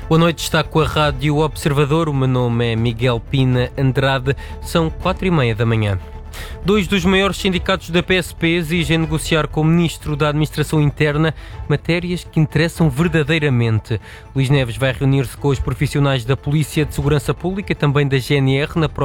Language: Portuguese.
Boa noite, está com a Rádio Observador. O meu nome é Miguel Pina Andrade. São 4h30 da manhã. Dois dos maiores sindicatos da PSP exigem negociar com o Ministro da Administração Interna matérias que interessam verdadeiramente. Luís Neves vai reunir-se com os profissionais da Polícia de Segurança Pública e também da GNR na